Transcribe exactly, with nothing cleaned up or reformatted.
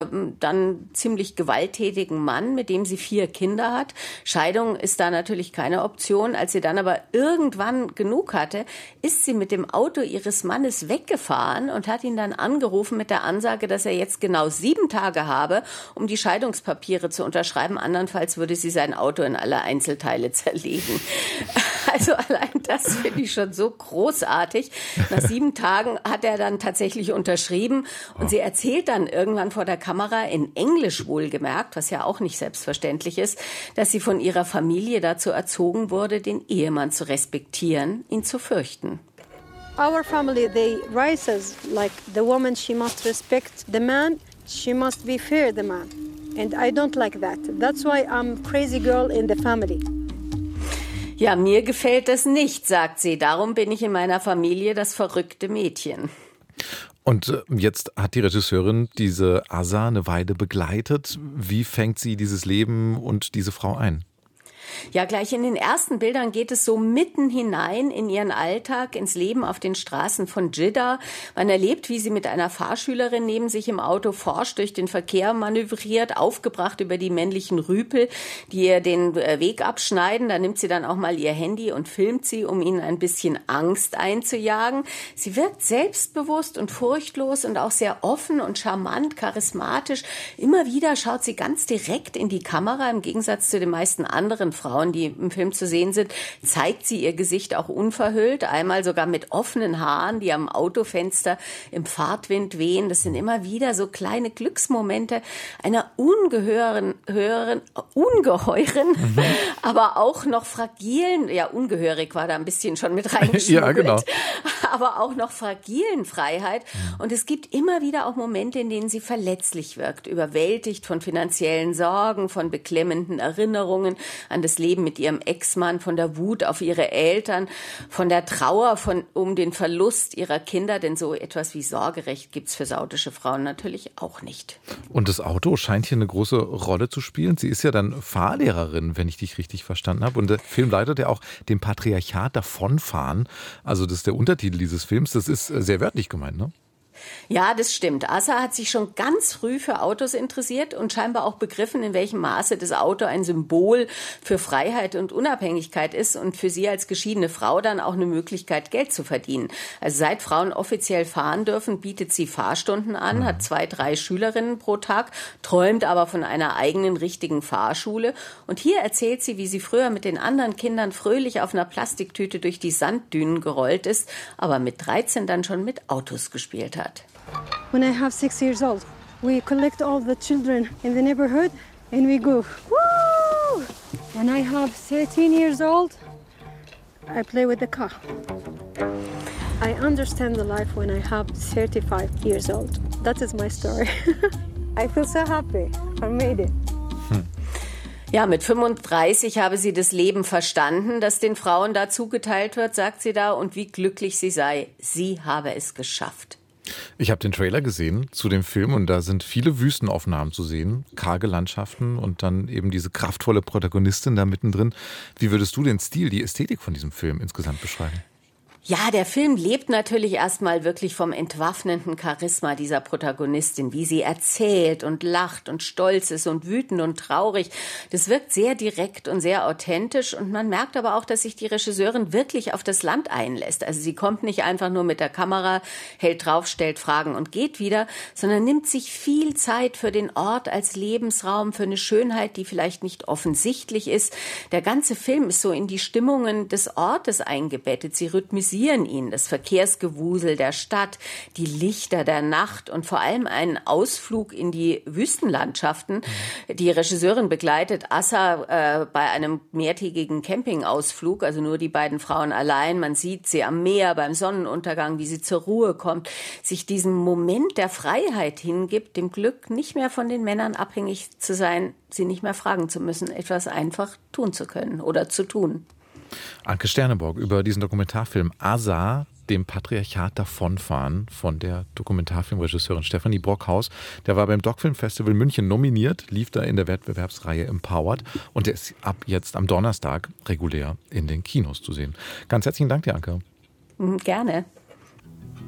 äh, dann ziemlich gewalttätigen Mann, mit dem sie vier Kinder hat. Scheidung ist da natürlich keine Option. Als sie dann aber irgendwann genug hatte, ist sie mit dem Auto ihres Mannes weggefahren und hat ihn dann angerufen mit der Ansage, dass er jetzt genau sieben Tage habe, um die Scheidungspapiere zu unterschreiben. Andernfalls würde sie sein Auto in alle Einzelteile zerlegen. Also allein das finde ich schon so großartig. Nach sieben Tagen hat er dann tatsächlich unterschrieben und oh. sie erzählt dann irgendwann vor der Kamera, in Englisch wohlgemerkt, was ja auch nicht selbstverständlich ist, dass sie von ihrer Familie dazu erzogen wurde, den Ehemann zu respektieren, ihn zu fürchten. Our family, they raise us like the woman, she must respect the man, she must be fair the man. And I don't like that. That's why I'm crazy girl in the family. Ja, mir gefällt das nicht, sagt sie. Darum bin ich in meiner Familie das verrückte Mädchen. Und jetzt hat die Regisseurin diese Asa eine Weile begleitet. Wie fängt sie dieses Leben und diese Frau ein? Ja, gleich in den ersten Bildern geht es so mitten hinein in ihren Alltag, ins Leben auf den Straßen von Dschidda. Man erlebt, wie sie mit einer Fahrschülerin neben sich im Auto forsch durch den Verkehr manövriert, aufgebracht über die männlichen Rüpel, die ihr den Weg abschneiden. Da nimmt sie dann auch mal ihr Handy und filmt sie, um ihnen ein bisschen Angst einzujagen. Sie wirkt selbstbewusst und furchtlos und auch sehr offen und charmant, charismatisch. Immer wieder schaut sie ganz direkt in die Kamera, im Gegensatz zu den meisten anderen Frauen, die im Film zu sehen sind, zeigt sie ihr Gesicht auch unverhüllt, einmal sogar mit offenen Haaren, die am Autofenster im Fahrtwind wehen. Das sind immer wieder so kleine Glücksmomente einer ungeheuren, höheren, ungeheuren, mhm. aber auch noch fragilen, ja, ungehörig war da ein bisschen schon mit reingeschmuggelt, ja, genau. aber auch noch fragilen Freiheit. Mhm. Und es gibt immer wieder auch Momente, in denen sie verletzlich wirkt, überwältigt von finanziellen Sorgen, von beklemmenden Erinnerungen an das Leben mit ihrem Ex-Mann, von der Wut auf ihre Eltern, von der Trauer von, um den Verlust ihrer Kinder, denn so etwas wie Sorgerecht gibt's für saudische Frauen natürlich auch nicht. Und das Auto scheint hier eine große Rolle zu spielen. Sie ist ja dann Fahrlehrerin, wenn ich dich richtig verstanden habe. Und der Film leitet ja auch dem Patriarchat davonfahren. Also das ist der Untertitel dieses Films. Das ist sehr wörtlich gemeint, ne? Ja, das stimmt. Asa hat sich schon ganz früh für Autos interessiert und scheinbar auch begriffen, in welchem Maße das Auto ein Symbol für Freiheit und Unabhängigkeit ist und für sie als geschiedene Frau dann auch eine Möglichkeit, Geld zu verdienen. Also seit Frauen offiziell fahren dürfen, bietet sie Fahrstunden an, hat zwei, drei Schülerinnen pro Tag, träumt aber von einer eigenen richtigen Fahrschule. Und hier erzählt sie, wie sie früher mit den anderen Kindern fröhlich auf einer Plastiktüte durch die Sanddünen gerollt ist, aber mit dreizehn dann schon mit Autos gespielt hat. When I have six years old, we collect all the children in the neighborhood and we go, woo! When I have thirteen years old, I play with the car. I understand the life when I have thirty-five years old. That is my story. I feel so happy. I made it. Hm. Ja, mit fünfunddreißig habe sie das Leben verstanden, das den Frauen da zugeteilt wird, sagt sie da, und wie glücklich sie sei. Sie habe es geschafft. Ich habe den Trailer gesehen zu dem Film und da sind viele Wüstenaufnahmen zu sehen, karge Landschaften und dann eben diese kraftvolle Protagonistin da mittendrin. Wie würdest du den Stil, die Ästhetik von diesem Film insgesamt beschreiben? Ja, der Film lebt natürlich erstmal wirklich vom entwaffnenden Charisma dieser Protagonistin, wie sie erzählt und lacht und stolz ist und wütend und traurig. Das wirkt sehr direkt und sehr authentisch und man merkt aber auch, dass sich die Regisseurin wirklich auf das Land einlässt. Also sie kommt nicht einfach nur mit der Kamera, hält drauf, stellt Fragen und geht wieder, sondern nimmt sich viel Zeit für den Ort als Lebensraum, für eine Schönheit, die vielleicht nicht offensichtlich ist. Der ganze Film ist so in die Stimmungen des Ortes eingebettet. Sie rhythmisiert ihn, das Verkehrsgewusel der Stadt, die Lichter der Nacht und vor allem einen Ausflug in die Wüstenlandschaften. Die Regisseurin begleitet Asa äh, bei einem mehrtägigen Campingausflug, also nur die beiden Frauen allein. Man sieht sie am Meer beim Sonnenuntergang, wie sie zur Ruhe kommt, sich diesem Moment der Freiheit hingibt, dem Glück, nicht mehr von den Männern abhängig zu sein, sie nicht mehr fragen zu müssen, etwas einfach tun zu können oder zu tun. Anke Sterneborg über diesen Dokumentarfilm Asa, dem Patriarchat davonfahren, von der Dokumentarfilmregisseurin Stefanie Brockhaus. Der war beim Doc Film Festival München nominiert, lief da in der Wettbewerbsreihe Empowered und der ist ab jetzt am Donnerstag regulär in den Kinos zu sehen. Ganz herzlichen Dank dir, Anke. Gerne.